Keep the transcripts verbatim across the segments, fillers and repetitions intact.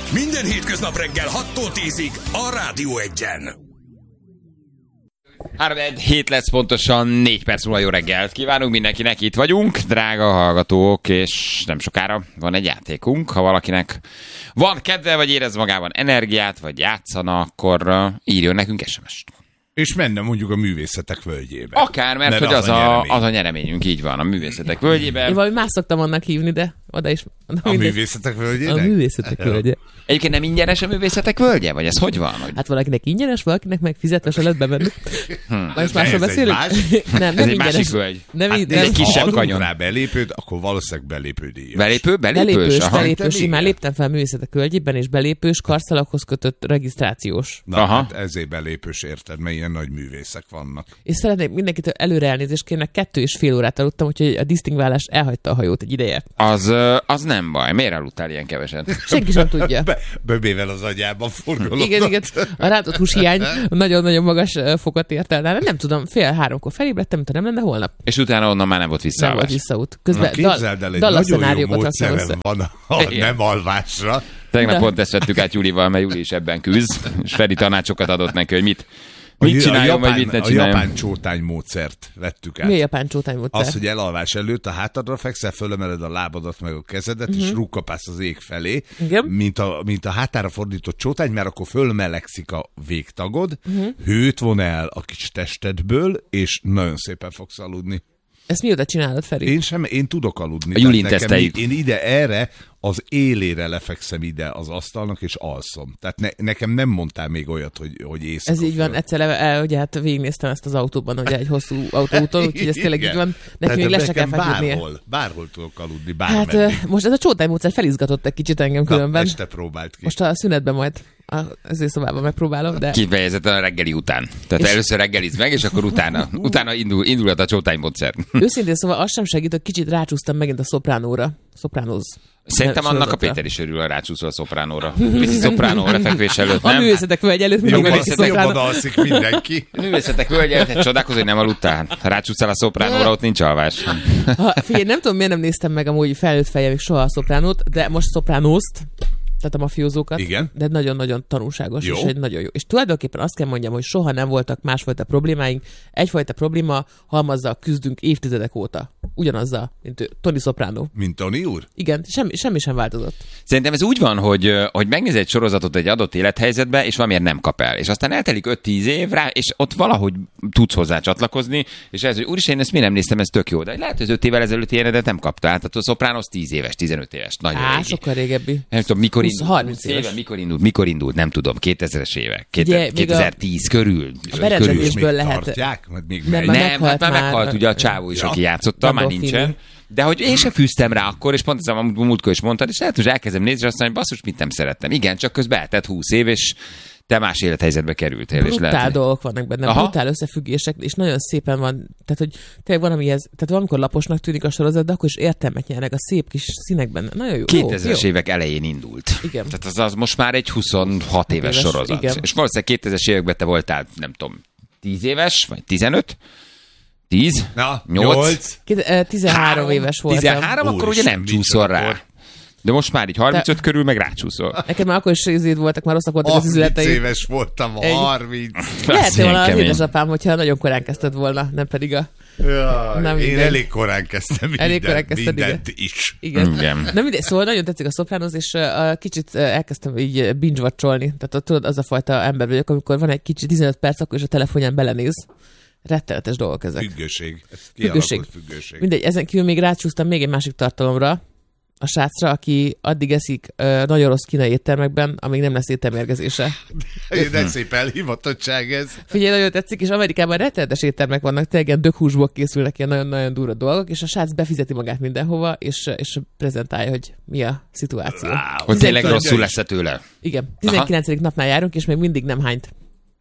Minden hétköznap reggel hattól tízig a Rádió Egyen. három hét lesz pontosan, négy perc múlva jó reggelt kívánunk mindenkinek, itt vagyunk, drága hallgatók, és nem sokára van egy játékunk. Ha valakinek van kedve, vagy érez magában energiát, vagy játszana, akkor írjon nekünk es em es-t. És menne mondjuk a művészetek völgyébe. Akár, mert, mert hogy az, az, a, a az a nyereményünk, így van, a művészetek völgyébe. Én valami más szoktam annak hívni, de oda is. A művészetek völgyének? A művészetek völgye. Egyébként nem ingyenes a művészetek völgye? Vagy ez hogy van? Hogy... Hát valakinek ingyenes, valakinek meg fizetve se lehet bevenni. Hmm. Most másról beszélünk? Más? nem, nem ez egy ingyenes. másik völgy. Nem, hát, nem, ez egy kisebb kanyon. rá belépőd, akkor valószínűleg belépődíjas. Belépő? Belépős? Belépős, Aha. belépős. Én már léptem fel művészetek völgyében, és belépős, karszalaghoz kötött regisztrációs. Na, Aha. hát ezért belépős, érted, mert ilyen nagy művészek vannak. És szeretnék mindenkitől előre elnézést kérni, kettő és fél órát aludtam, úgyhogy a disztingválás elhagyta a hajót egy ideje. Az, az nem baj. Miért aludtál ilyen keveset? Senki sem tudja. Be, böbével az agyában forgolódott. Igen, igen. A rántott húshiány nagyon-nagyon magas fokot ért el. Nem, nem tudom, fél háromkor felébredtem, mint ha nem lenne holnap. És utána onnan már nem volt Nem visszaállás. volt visszaút. Közben Na, képzeld el, egy dal- nagyon jó dallaszenáriókat raktam módszerem össze. van a Igen. nem alvásra. Tegnap De. pont ezt vettük át Júlival, mert Júli is ebben küzd, és Feri tanácsokat adott neki, hogy mit, A, mit a, csináljon, japán, vagy mit ne a csináljon. japán csótány módszert vettük át. Mi a japán csótány módszer? Az, hogy elalvás előtt a hátadra fekszel, fölemeled a lábadat meg a kezedet, uh-huh. és rúgkapálsz az ég felé, Igen. mint a, mint a hátára fordított csótány, mert akkor fölmelegszik a végtagod, uh-huh. hőt von el a kis testedből, és nagyon szépen fogsz aludni. Ezt mióta csinálod, Feri? Én sem, én tudok aludni. A Julin Tehát nekem teszteljük. Én ide erre, az élére lefekszem ide az asztalnak, és alszom. Tehát ne, nekem nem mondtál még olyat, hogy, hogy éjszaka. Ez így van, föl. egyszer el, ugye hát végignéztem ezt az autóban, ugye egy hosszú autóúton, úgyhogy ez tényleg Igen. így van. Neki Tehát még le se kell nekem feküdnie. bárhol, bárhol tudok aludni, Hát bármeddig. ö, most ez a csótány módszer felizgatott egy kicsit engem Na, különben. este próbált ki. Most a szünetben majd a szobában megpróbálom, de... Kifejezetten a reggeli után. Tehát És- először reggelizd meg, és akkor utána, utána indul, indulhat a csótánymódszer. Őszintén szóval az sem segít, hogy kicsit rácsúsztam megint a szopránóra. Szopránóz. Szerintem Ne- annak a sorozatra. Péter is örül, a rácsúszol a szopránóra. Pici szopránó lefekvés előtt, A nem? művészetek völgy előtt mindig Jobban, van egy művészetek- jobban szopránó. alszik mindenki. A művészetek völgye, hát csodálkozol, hogy nem aludtál. Ha rácsúszál a szopránóra, ott nincs alvás. Ha, figyelj, nem tudom, miért nem néztem meg amúgy felnőtt fejjel még soha a szopránót, de most szopránózt, tehát a mafiózókat, Igen. de nagyon-nagyon tanulságos, Jó. és egy nagyon jó. És tulajdonképpen azt kell mondjam, hogy soha nem voltak másfajta problémáink. Egyfajta probléma halmazzal küzdünk évtizedek óta. Ugyanazzal, mint ő, Tony Soprano. Mint Tony úr? Igen, semmi, semmi sem változott. Szerintem ez úgy van, hogy, hogy megnéz egy sorozatot egy adott élethelyzetbe, és valamiért nem kap el. És aztán eltelik öt-tíz év rá, és ott valahogy tudsz hozzá csatlakozni, és ez, hogy úristen, én ezt mi nem néztem, ez tök jó. De lehet, hogy az öt évvel ezelőtt ilyenedet nem kaptál. Tehát a Sopranos tíz éves, tizenöt éves, nagyon Á, régi. sokkal régebbi. Nem tudom, mikor húsz, indult. harminc húsz éves. éve, mikor indult, mikor indult, nem tudom, kétezres évek, Ugye, még a- kétezer-tíz körül. a berendezés- És még Ből lehet- tartják? Mert még Nem, megy. már Nem, meghalt hát már már. meghalt ugye a csávó is, Ja. aki játszotta, már Gandolfini. nincsen. De hogy én sem fűztem rá akkor, és pont ez a múltkor is mondtad, és lehet, hogy elkezdem nézni, és azt mondom, hogy basszus, mit nem szerettem. Igen, csak közben eltett húsz év, és te más élethelyzetbe kerültél. És Brutál lehet, dolgok vannak benne, Aha. brutál összefüggések, és nagyon szépen van, tehát hogy tényleg van, amihez, tehát valamikor laposnak tűnik a sorozat, de akkor is értelmet nyernek a szép kis színekben. Nagyon jó. kétezres jó. évek elején indult. Igen. Tehát az, az most már egy huszonhat éves éves, sorozat. igen. És valószínűleg kétezres években te voltál, nem tudom, tíz éves, vagy tizenöt? tíz? Na, nyolc? nyolc. Két- eh, tizenhárom Három? éves voltam. tizenhárom, akkor ugye Úristen, nem mit csúszol rá. akkor? De most már így harmincöt körül meg rácsúszol. Nekem már akkor is izéd voltak, már rosszak voltak az harminc üzleteim. éves voltam, Egy- harminc. Lehet, Az hogy ilyen volna az kemény. édesapám, hogyha nagyon korán kezdted volna, nem pedig a... Jaj, Nem én mindegy. elég korán kezdtem minden, Elég korán kezdted, mindent is. Igen. Igen. Na mindegy, szóval nagyon tetszik a Sopranos, és uh, kicsit uh, elkezdtem így binge-watcholni. Tehát ott, tudod, az a fajta ember vagyok, amikor van egy kicsit tizenöt perc, akkor is a telefonján belenéz. Rettenetes dolgok ezek. Függőség. Ez Függőség. kialakult függőség. Mindegy, ezen kívül még rácsúsztam még egy másik tartalomra, a srácra, aki addig eszik uh, nagyon rossz kínai éttermekben, amíg nem lesz éttermérgezése. De szép elhivatottság ez. Figyelj, nagyon tetszik, és Amerikában rettenetes éttermek vannak, tényleg ilyen dökhúsból készülnek ilyen nagyon-nagyon durva dolgok, és a srác befizeti magát mindenhova, és, és prezentálja, hogy mi a szituáció. Wow. Hogy tényleg tizenkilenc rosszul lesz tőle. Igen, tizenkilencedik napnál járunk, és még mindig nem hányt.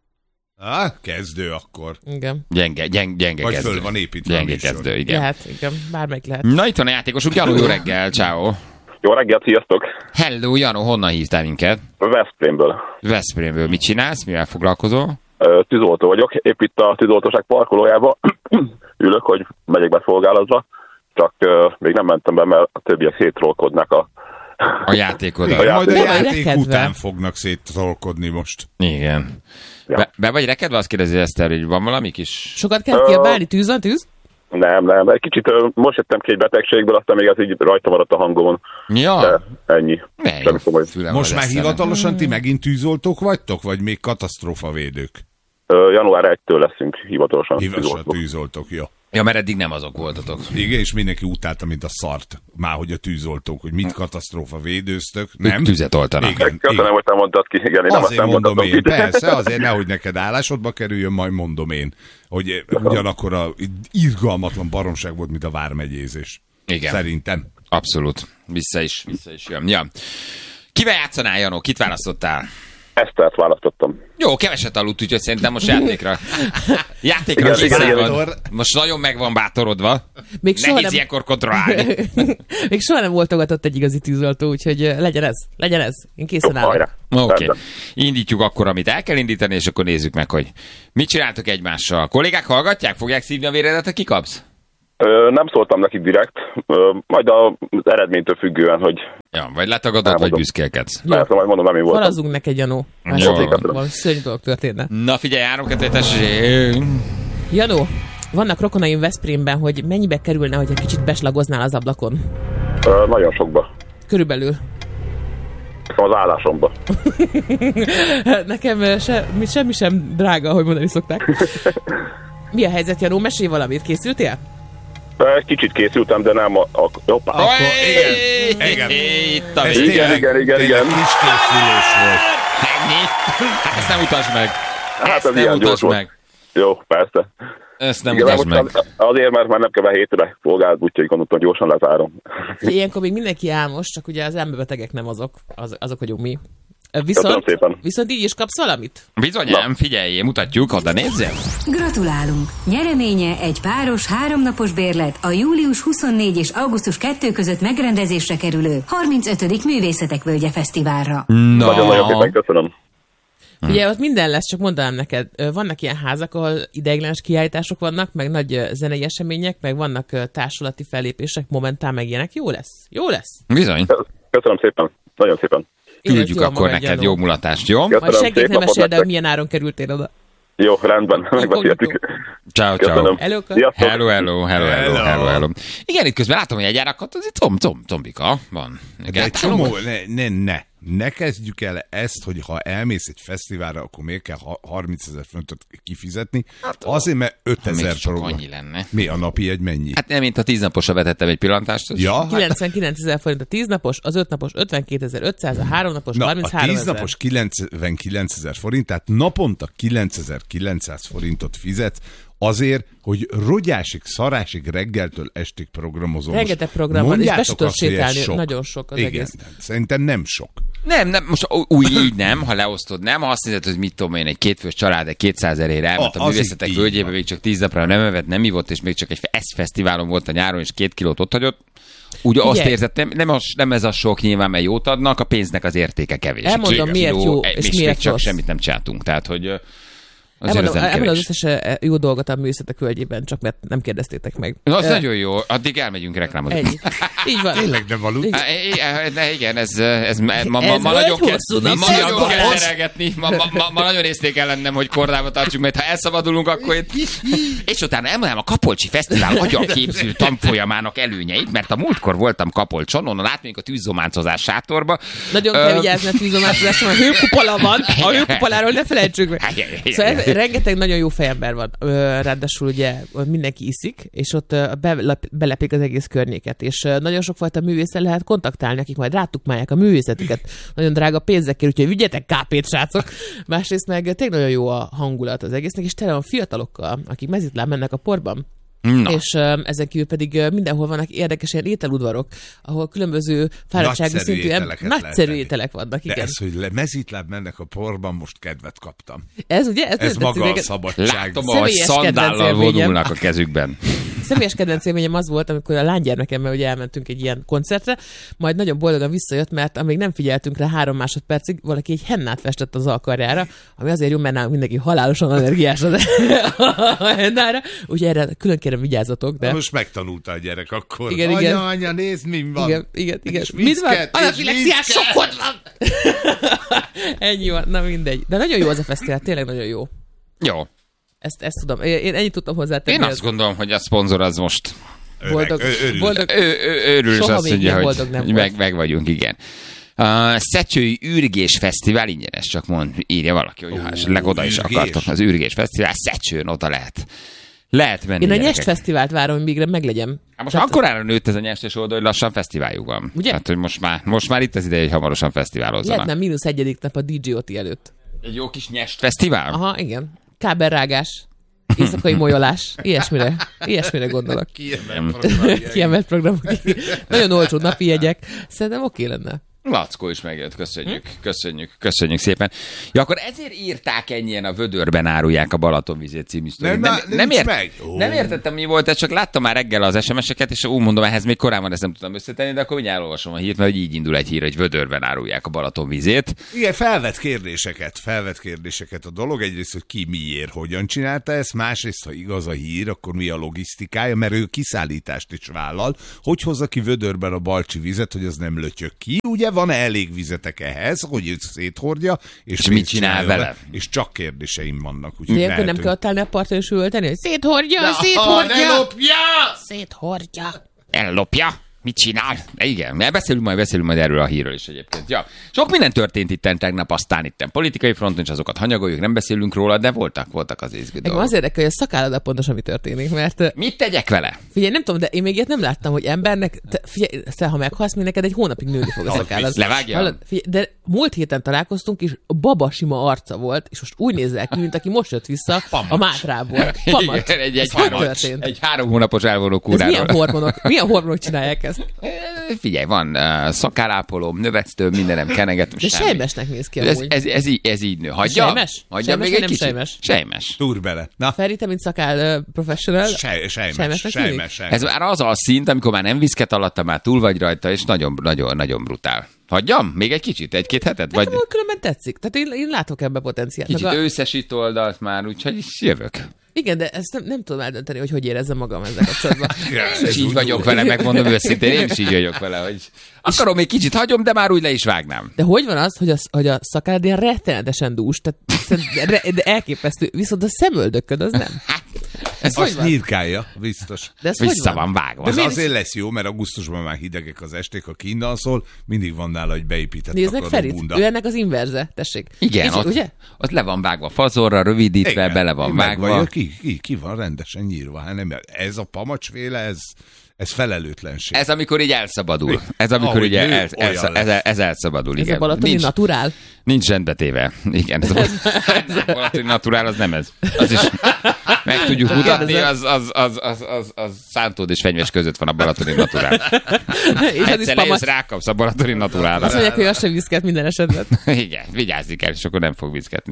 Ah, kezdő akkor. Igen. Gyenge, gyenge, gyenge Vagy kezdő. föl van építve a Gyenge műsor. kezdő, igen. Lehet, igen, bármelyik lehet. Na, itt van a játékosunk, Janó, jó reggel, ciao. Jó reggelt, sziasztok! Hello, Janó, honnan hívtál minket? Veszprémből. Veszprémből. Mit csinálsz, mivel foglalkozol? Ö, Tűzoltó vagyok, épp itt a tűzoltóság parkolójába ülök, hogy megyek be szolgálatba, csak ö, még nem mentem be, mert a többiek szétrolkodnak a A játékod. A Majd a Be vagy játék rekedve. után fognak széttolkodni most. Igen. Ja. Be, be vagy rekedve? Azt kérdezi Eszter, hogy van valami kis... Sokat kell kiabálni, tűz van, tűz? Nem, nem, egy kicsit ö, most jöttem ki egy betegségből, aztán még ez így rajta maradt a hangomon. Ja. De ennyi. Ne, Semmi jó, komoly. fülem Most van már Eszternek. hivatalosan ti megint tűzoltók vagytok, vagy még katasztrófavédők? Ö, január elsejétől leszünk hivatalosan. Hivatosan tűzoltók. tűzoltók, jó. Ja, mert eddig nem azok voltatok. Igen, és mindenki utálta, mint a szart. Már hogy a tűzoltók, hogy mit katasztrófa védőztök. Nem? Tüzet oltanak. Igen, Köszönöm, igen. hogy te mondtad ki. Igen, én nem azt Azért nem mondom mondhatom én, ki. persze, azért nehogy neked állásodba kerüljön, majd mondom én, hogy ugyanakkor a irgalmatlan baromság volt, mint a vármegyézés. Igen. Szerintem. Abszolút. Vissza is, vissza is jön. Ja. Kivel játszanál, Janó? Kit választottál? Esztert választottam. Jó, keveset aludt, úgyhogy szerintem most játékra. Játékra Igen, készen igen, van. igen. Most nagyon meg van bátorodva. Még soha Nehéz nem... ilyenkor kontrollálni. Még soha nem voltogatott egy igazi tűzoltó, úgyhogy ö, legyen ez, legyen ez. Én készen Jó, állok. hajrá. Oké. Okay. Rendben. Indítjuk akkor, amit el kell indítani, és akkor nézzük meg, hogy mit csináltok egymással. A kollégák hallgatják? Fogják szívni a véredet, ha kikapsz? Ö, nem szóltam nekik direkt, ö, majd a- az eredménytől függően, hogy Ja, vagy letagadod, vagy Elmondom. büszkélkedsz. persze majd mondom, nem én voltam. Falazzunk neked, Janó. Jó. Másodikban valami szörnyű dolog történne. Na figyelj, három, kettő, tessék. Janó, vannak rokonaim Veszprémben, hogy mennyibe kerülne, hogyha kicsit beslagoznál az ablakon? Ö, nagyon sokba. Körülbelül. Az állásomba. Nekem ö, se, mi- semmi sem drága, ahogy mondani szokták. Mi a helyzet, Janó? Mesélj valamit. Készültél? Ö, Egy kicsit készültem, de nem a... a hoppá. Akkor igen, Igen. igen. Itt a Ez végén. Igen, igen, igen, igen. Kis készülés volt. Ennyi. Ezt nem utasd meg. Hát Ezt ez nem ilyen gyors utasd volt. meg. Jó, persze. Ezt nem Igen, utasd most meg. az- azért, mert már nem kell be hétre szolgált, úgyhogy gondoltam, gyorsan lezárom. Ilyenkor még mindenki álmos, csak ugye az elmebetegek nem azok, az, azok vagyunk mi. Ö, Köszönöm Viszont, szépen. viszont így is kapsz valamit? Bizonyám, figyelj, mutatjuk, oda nézzem. Gratulálunk! Nyereménye egy páros háromnapos bérlet a július huszonnégy és augusztus kettő között megrendezésre kerülő harmincötödik Művészetek Völgye Fesztiválra. Na, Nagyon-nagyon szépen köszönöm. Ugye ott minden lesz, csak mondanám neked, ö, vannak ilyen házak, ahol ideiglenes kiállítások vannak, meg nagy ö, zenei események, meg vannak ö, társulati fellépések, momentán meg ilyenek. Jó lesz, jó lesz. bizony. Köszönöm szépen. Nagyon szépen. Jó lesz, Küldjük jól akkor magad, neked Janó. jó mulatást, jó? Köszönöm. Majd senkit szép nem napot meséld el, nektek. milyen áron kerültél oda. Jó, rendben. Megbeszéltük. Ciao, ciao. Köszönöm. Hello, Sziasztok. Hello, hello, hello, hello, Hello. hello, hello. Igen, itt közben látom, hogy egy gyárakat, az itt com, com, combika van. De egy csomó, ne, ne, ne. Ne kezdjük el ezt, hogy ha elmész egy fesztiválra, akkor miért kell harmincezer fontot kifizetni? Azért, mert Még ötezer csak program. annyi lenne. Mi a napi egy mennyi? Hát nem, mint a tíznaposra vetettem egy pillantást. az- Ja, hát, kilencvenkilenc ezer forint a tíz napos, az öt napos ötvenkétezer-ötszáz, a három napos na, a harminchárom tíz ezer. napos kilencvenkilencezer forint, tehát naponta kilencezer-kilencszáz forintot fizetsz azért, hogy rogyásig, szarásig reggeltől estig programozom. Rengeteg program van, és Mondjátok be se tudod azt, hogy ez sétálni, sok. nagyon sok az Igen, egész. szerintem nem sok. Nem, nem, most új így nem, ha leosztod, nem. Ha azt nézed, hogy mit tudom én, egy kétfős család, egy kétszázerére elment A- a az művészetek így völgyébe, van. még csak tíz napra nem evett, nem ivott, és még csak egy ez fesztiválon volt a nyáron, és két kilót ott hagyott. Úgy azt Figyelj. érzed, nem, nem, az, nem ez a sok nyilván, mert jót adnak, a pénznek az értéke kevés. Elmondom, Két miért kiló, jó, és, és és miért még csak rossz. semmit nem csináltunk. Tehát, hogy ö, azért Elmondom, ez nem elmondom az kevés. összes eh, jó dolgot a művészetek völgyében, csak mert nem kérdeztétek meg. Na, az Eh, nagyon jó, addig elmegyünk reklámozni. Ennyi. Így van. Tényleg nem aludt. Há, i- i- igen, ez, ez ma, ma, ma, Ez ma volt nagyon kell, hosszú ma, nap, ma, Szia, nagyon kell Balázs! terelgetni, ma, ma, ma, ma nagyon észték ellennem, hogy kordába tartsuk, mert ha elszabadulunk, akkor itt... És utána elmondanám a Kapolcsi Fesztivál agyaképző tanfolyamának előnyeit, mert a múltkor voltam Kapolcson, onnan átmegyünk a tűzzománcozás sátorba. Nagyon Ö, kell vigyázni a tűzomászásra, mert hőkupola van. A hőkupoláról ne felejtsük meg. Szóval ez, rengeteg nagyon jó fejember van. Ö, ráadásul ugye mindenki iszik, és ott ö, belep, belepik az egész környéket. És ö, nagyon sokfajta művésszel lehet kontaktálni, akik majd rátukmálják a művészetüket. Nagyon drága pénzekkel, úgyhogy vigyetek kápét, srácok. Másrészt meg tényleg nagyon jó a hangulat az egésznek, és tele van fiatalokkal, akik mezitláb mennek a porban. Na. És uh, ezen kívül pedig uh, mindenhol vannak érdekes ilyen ételudvarok, ahol különböző fáradtságú Nagyszerű szintű em- ételeket lehet nagyszerű tenni. ételek vannak, De igen. ez, hogy le, mezitláb mennek a porban, most kedvet kaptam. Ez ugye? Ez, Ez tetszik maga a neked? szabadság. Látom, ahogy Személyes szandállal kedvenc élményem. vonulnak a kezükben. Személyes kedvenc élményem az volt, amikor a lánygyermekemmel ugye elmentünk egy ilyen koncertre, majd nagyon boldogan visszajött, mert amíg nem figyeltünk rá három másodpercig, valaki egy hennát festett az alkarjára, ami azért jó, mert nálunk mindenki halálosan allergiás az a hennára, úgyhogy erre külön kérem kérem, vigyázzatok, de... Most megtanulta a gyerek akkor. Igen, anya, igen. anya, nézd, mi van. Igen, igen, igen. És Mit van? viszket, és Anafilexiás viszket. sokkod van! Ennyi van, na mindegy. De nagyon jó az a fesztivál, tényleg nagyon jó. Jó. Ezt, ezt tudom. Én, én ennyit tudtam hozzátenni. Én azt gondolom, hogy a szponzor az most Boldog, Öreg, ő- örül. boldog, ő, ő, őrül, és Soha azt még mondja, ilyen hogy boldog nem meg, volt. meg vagyunk, igen. A Szecsői Ürgés Fesztivál ingyenes, csak mond, írja valaki, hogy ha esetleg oda is Ürgés. akartok. Az Ürgés Fesztivál Szecsőn oda lehet. Lehet menni. Én a gyerekek. Nyest Fesztivált várom, hogy végre meglegyen. Hát most akkorára nőtt ez a nyestes oldal, hogy lassan fesztiváljuk van. Ugye? Hát, hogy most már, most már itt az ideje, hogy hamarosan fesztiválozzanak. Lehetne mínusz egyedik nap a dé dzsé Oti előtt. Egy jó kis nyest fesztivál? Aha, igen. Kábelrágás, éjszakai molyolás, ilyesmire, ilyesmire gondolok. Kiemelt programok. Nagyon olcsó napi jegyek. Szerintem oké lenne. Lackó is megjött, köszönjük, köszönjük, köszönjük szépen. Ja, akkor ezért írták ennyien a Vödörben árulják a Balatonvizét című sztorit. Nem, Nem, nem, nem, nincs ért, meg. Ó. nem értettem, mi volt ez, csak láttam már reggel az es em es-eket, és úgy mondom, ehhez még korábban ezt nem tudtam összetenni, de akkor mindjárt elolvasom a hírt, mert hogy így indul egy hír, hogy Vödörben árulják a Balatonvizét. Igen, felvet kérdéseket, felvet kérdéseket a dolog. Egyrészt, hogy ki miért, hogyan csinálta ezt, másrészt, ha igaz a hír, akkor mi a logisztikája, mert ő kiszállítást is vállal. Hogy hozza ki Vödörben a balcsi vizet, hogy az nem lötyög ki? Ugye van elég vizetek ehhez, hogy őt széthordja, és, És mit csinál vele? És csak kérdéseim vannak. Úgyhogy De ilyenkor nem mehetünk. kell ott állni a parton és üvölteni, hogy széthordja, Ne széthordja, lopja! széthordja. Ellopja? Mit csinál? De igen, mert beszélünk majd, beszélünk majd erről a hírről is egyébként. Ja. Sok minden történt itten tegnap, aztán itten politikai fronton, és azokat hanyagoljuk, nem beszélünk róla, de voltak, voltak az izgi Engem dolgok. az érdekel, hogy a szakállada pontosan mi történik, mert ö, Mit tegyek vele? figyelj, nem tudom, de én még ilyet nem láttam, hogy embernek, te, figyelj, te, ha meghalsz, még neked egy hónapig nőni fog a szakállad. Levágja? Hallod? Figyelj, de múlt héten találkoztunk, és baba sima arca volt, és most úgy nézel ki, mint aki most jött vissza a Mátrából. Pamat. Igen, egy, egy, Ez hogy három, történt? egy három hónapos elvonó Ez kúráról. milyen hormonok? Milyen hormonok csinálják ezt? Figyelj, van uh, szakálápolóm, növesztőm, mindenem kenegetem, De semmi. sejmesnek néz ki Ez, amúgy. ez, ez, így, ez így nő. Hagyja? Sejmes? Hagyja Sejmes még vagy egy nem kicsit? sejmes? Sejmes. Túr bele. Na, Feri, te mint szakál uh, professional. Sej, sejmes, Sejmesnek tűnik? sejmes, sejmes. Ez már az a szint, amikor már nem viszket alatta, már túl vagy rajta, és nagyon, nagyon, nagyon brutál. Hagyjam? Még egy kicsit? Egy-két hetet? Vagy Nekem különben tetszik. Tehát én, én látok ebbe potenciált. kicsit Meg a- őszesít oldalt már, úgyhogy is jövök. Igen, de ezt nem, nem tudom eldönteni, hogy hogy érezzem magam ezzel kapcsolatban. És így vagyok vele, megmondom őszintén, én is így vagyok vele, hogy akarom, még kicsit hagyom, de már úgy le is vágnám. De hogy van az, hogy a, hogy a szakád ilyen rettenetesen dús, tehát de, de elképesztő, viszont a szemöldököd az nem. Ez hogy Azt van? nyírkálja, biztos. De ez hogy Vissza van? van vágva. Az miért azért lesz jó, mert augusztusban már hidegek az esték, ha ki innen szól, mindig van nála egy beépített Nézd meg takaró Ferit, bunda. ő ennek az inverze, tessék. Igen, És, ott, ugye? ott le van vágva fazorra, rövidítve, Igen, bele van meg vágva. vagy, ki, ki, ki van rendesen nyírva. Hát nem, ez a pamacsféle, ez, ez felelőtlenség. Ez amikor így elszabadul. Ez amikor Ahogy így nő, el, olyan ez, lesz. ez, ez elszabadul, Ez igen. a balatoni nincs, naturál. nincs rendbetéve. Igen, ez, a, ez a balatoni naturál, az nem ez. Az is meg tudjuk mutatni, az, az, az, az, az, az Szántód és Fenyves között van a balatoni naturál. És az is Egyszer lejössz, pamacs. rákapsz a balatoni naturálra. Azt mondják, hogy az sem viszket minden esetben. Igen, vigyázzni kell, és akkor nem fog viszketni.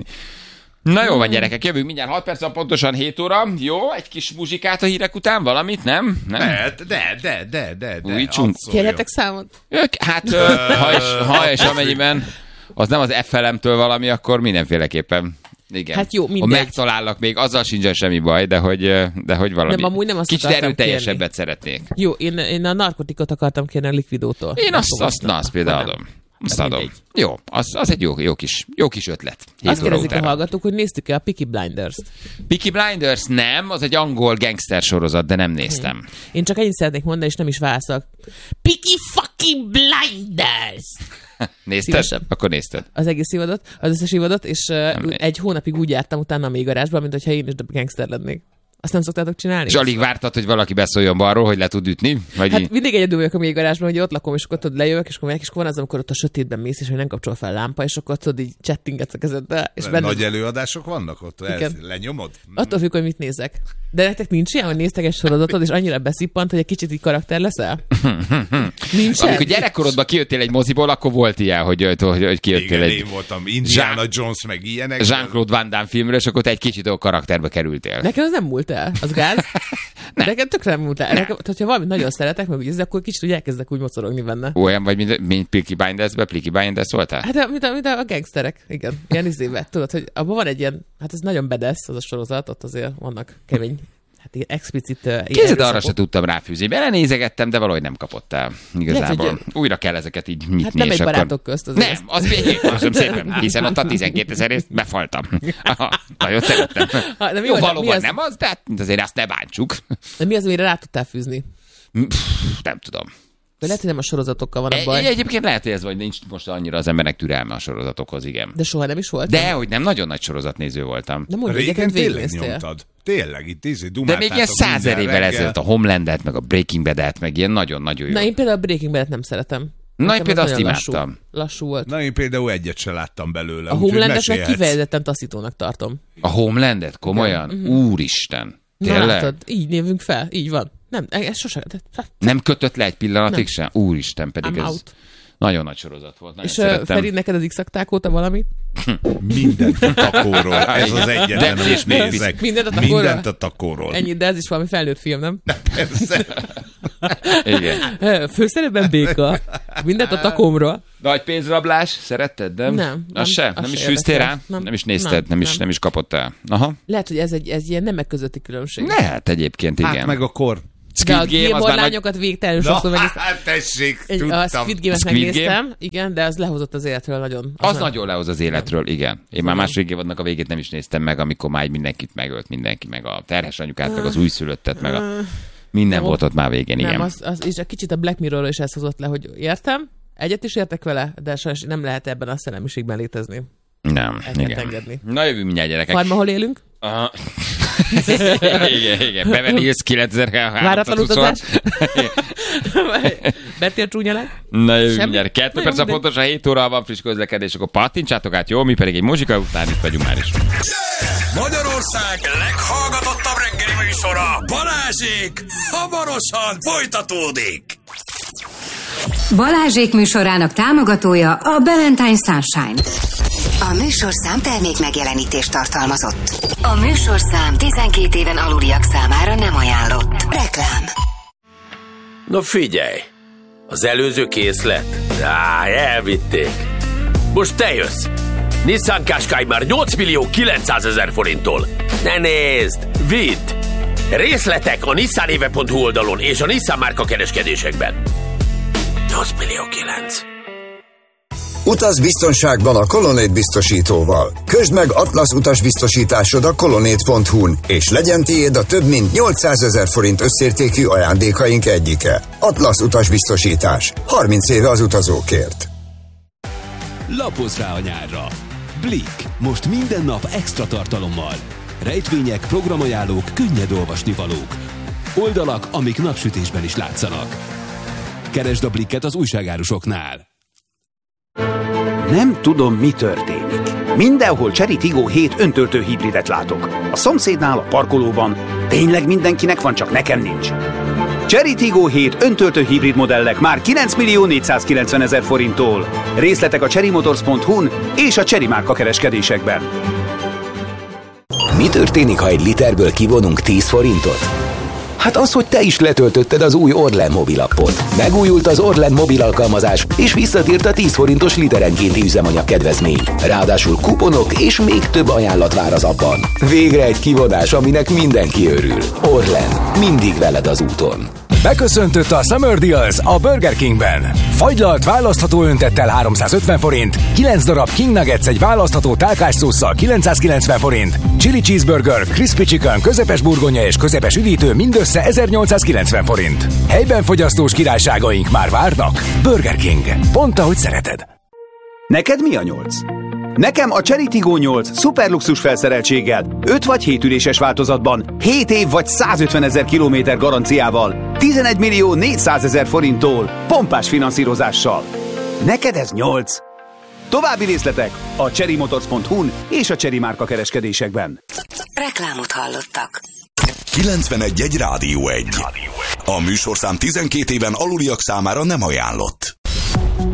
Na jó van, gyerekek, jövünk mindjárt hat perc, pontosan hét óra. Jó, egy kis muzsikát a hírek után, valamit, nem? nem? De, de, de, de, de, de. Újítsunk. hadd szóljon. Kérhetek számot? Ők, hát, ö, ha, és, ha és amennyiben az nem az ef el em-től valami, akkor mindenféleképpen. Igen. Hát jó, ha mindegy. megtalállak még, azzal sincsen semmi baj, de hogy, de hogy valami. Nem, amúgy nem azt kicsit akartam erőteljesebbet szeretnék. Jó, én, én a narkotikot akartam kérni a Liquidótól. Én azt, Megfogadtam. azt, na, azt például Akkor nem. adom. Azt Hát adom. mindegy. Jó, az, az egy jó, jó, kis, jó kis ötlet. Hét Azt óra kérdezik a utána. hallgatók, hogy néztük-e a Peaky Blinders-t. Peaky Blinders nem, az egy angol gangster sorozat, de nem néztem. Hmm. Én csak ennyit szeretnék mondani, és nem is válaszolok. Peaky fucking Blinders! Nézted? Szívesebb. Akkor nézted. Az egész évadot, az összes évadot, és uh, Nem. egy hónapig úgy jártam utána a mély garázsban, mint hogyha én is gangster lennék. Azt nem szoktátok csinálni? És alig vártad, hogy valaki beszóljon balról, hogy le tud ütni? Vagy Hát így? mindig egyedül vagyok a mély garázsban, hogy ott lakom, és akkor tudod, lejövök, és akkor megyek, és akkor van az, amikor ott a sötétben mész, és hogy nem kapcsol fel a lámpa, és akkor tudod, így chattingetsz a kezeddel, és benne... Nagy előadások vannak ott? Ez, Igen. lenyomod? Attól függ, hogy mit nézek. De nektek nincs ilyen, hogy néztek egy sorozatot, és annyira beszippant, hogy egy kicsit így karakter leszel? Nincs. Amikor gyerekkorodban kijöttél egy moziból, akkor volt ilyen, hogy, hogy, hogy, hogy kijöttél Igen, egy én voltam Indiana Jones, meg ilyenek. Jean-Claude Van Damme filmről, és akkor te egy kicsit olyan karakterbe kerültél. Nekem az nem múlt el, az gáz. Nekem tökre nem múlt el. Nekem, tehát, hogyha valamit nagyon szeretek, meg úgy, akkor kicsit úgy elkezdek úgy mocorogni benne. Olyan vagy, mint, mint Peaky Blinders-be, Peaky Blinders voltál? Hát, mint a, mint a gangsterek, igen. Ilyen izébe. Tudod, hogy abban van egy ilyen, hát ez nagyon bedesz, az a sorozat, ott azért vannak kemény Hát ilyen explicit... Uh, Kézed arra se tudtam ráfűzni. Belenézegettem, de valahogy nem kapott el. Igazából. Lehet, hogy... Újra kell ezeket így nyitni. Hát nem egy barátok akkor... közt. Nem, ezt. Az még köszönöm szépen, hiszen ott a tizenkétezer részt befaltam. Aha, nagyon szerettem. Ha, de mi Jó, valóban az... nem az, de azért azt ne bántsuk. De mi az, amire rá tudtál fűzni? Pff, nem tudom. De lehet, hogy nem a sorozatokkal van a baj. Egy, egyébként lehet, hogy ez vagy nincs most annyira az embernek türelme a sorozatokhoz, igen. De soha nem is volt? De, hogy nem, nagyon nagy sorozatnéző voltam. De mondjuk, régen tényleg nyomtad. Tényleg, itt tíz De még ilyen százer évvel ezelőtt a Homelandet, meg a Breaking Bad-et, meg ilyen nagyon-nagyon jó. Na, én például a Breaking Bad-et nem szeretem. Na, én például azt lassú, imádtam. Lassú volt. Na, én például egyet se láttam belőle. A Homelandet meg kifejezetten taszítónak tartom. A Homelandet? Komolyan? Uh-huh. Úristen. Tényleg? Na, látod, így névünk fel, így van. Nem, ez sosem. Nem kötött le egy pillanatig sem? Úristen, pedig I'm ez out. Nagyon nagy sorozat volt. És szerettem. Feri, neked az X-akták óta valami? Mindent a takóról. Ez az egyetlen, és nézek. Mindent a takóról? Mindent a takóról. Ennyi, de ez is valami felnőtt film, nem? Persze. Igen. Főszerepben béka. Mindent a takomról. Nagy pénzrablás, szeretted, nem? Nem. Az se? Nem is fűztél rá? Nem. nem is nézted, nem, nem, is, nem. nem is kapott el. Aha. Lehet, hogy ez egy ez ilyen nemek közötti különbség. Lehet egyébként, igen. Hát meg a kor. De a Gilmore lányokat végtelenül sokszor megnéztem. Hát tessék, A Squid Game-et megnéztem, igen, de az lehozott az életről nagyon. Az, az nagyon lehoz az életről, igen. Én már második évadnak a végét nem is néztem meg, amikor már mindenkit megölt mindenki, meg a terhes anyukát, meg az újszülöttet, meg a... Minden volt ott már végén, igen. Nem, az, az, és egy kicsit a Black Mirrorról is ezt hozott le, hogy értem, egyet is értek vele, de sajnos nem lehet ebben a szellemiségben létezni. Nem, el igen. Engedni. Na jövünk mindjárt, gyerekek. Farma, hol élünk? Aha. igen, igen. Beverly Hills kilencezer-háromszázhúsz. Váratlan utazás? Betél csúnyalák? Na jövünk mindjárt. Kettő perc a pontos, a hét óra van friss közlekedés, akkor pattintsátok át, jó? Mi pedig egy muzsika után itt vagyunk már is. Magyarország leghallgatottabb reggeli műsora, Balázsék, hamarosan folytatódik. Balázsék műsorának támogatója a Valentine Sunshine. A műsorszám termék megjelenítést tartalmazott. A műsorszám tizenkét éven aluliak számára nem ajánlott. Reklám. Na figyelj! Az előző készlet? Á, elvitték. Most te jössz! Nissan Qashqai már nyolc millió kilencszázezer forinttól. Ne nézd! Vidd! Részletek a nissanéve pont hu oldalon és a Nissan márka kereskedésekben. nyolc millió kilenc. Utaz biztonságban a Colonnade biztosítóval. Közd meg Atlasz utasbiztosításod a colonnade pont hu-n, és legyen tiéd a több mint nyolcszázezer forint összértékű ajándékaink egyike. Atlasz utasbiztosítás. harminc éve az utazókért. Lapozz rá a nyárra! Blick. Most minden nap extra tartalommal. Rejtvények, programajánlók, könnyed olvasnivalók. Oldalak, amik napsütésben is látszanak. Keresd a Blicket az újságárusoknál. Nem tudom, mi történik. Mindenhol Chery Tiggo hét öntöltő hibridet látok. A szomszédnál, a parkolóban. Tényleg mindenkinek van, csak nekem nincs. Chery Tiggo hét öntöltő hibrid modellek már kilenc millió négyszázkilencven ezer forinttól. Részletek a chery motors pont hu-n és a Chery márka kereskedésekben. Mi történik, ha egy literből kivonunk tíz forintot? Hát az, hogy te is letöltötted az új Orlen mobilappot. Megújult az Orlen mobil alkalmazás, és visszatért a tíz forintos literenkénti üzemanyag kedvezmény. Ráadásul kuponok és még több ajánlat vár az appban. Végre egy kivonás, aminek mindenki örül. Orlen, mindig veled az úton. Beköszöntött a Summer Deals a Burger Kingben. Fagylalt választható öntettel háromszázötven forint, kilenc darab King Nuggets egy választható tálkás szósszal kilencszázkilencven forint, Chili Cheeseburger, Crispy Chicken, közepes burgonya és közepes üdítő mindössze ezernyolcszázkilencven forint. Helyben fogyasztós királyságaink már várnak. Burger King. Pont ahogy szereted. Neked mi a nyolc? Nekem a Chery Tiggo nyolc szuperluxus felszereltséggel, öt vagy hét üléses változatban, hét év vagy százötven ezer kilométer garanciával, tizenegy millió négyszázezer forinttól, pompás finanszírozással. Neked ez nyolc. További részletek a chery motors pont hu-n és a Chery márka kereskedésekben. Reklámot hallottak. kilencvenegy egy Rádió egy. A műsorszám tizenkét éven aluliak számára nem ajánlott.